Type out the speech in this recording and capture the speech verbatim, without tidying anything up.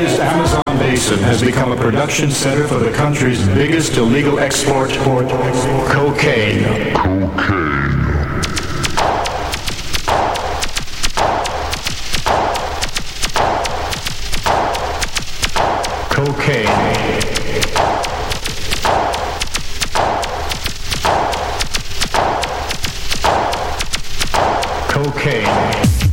India's Amazon basin has become a production center for the country's biggest illegal export, cocaine. Cocaine. Cocaine.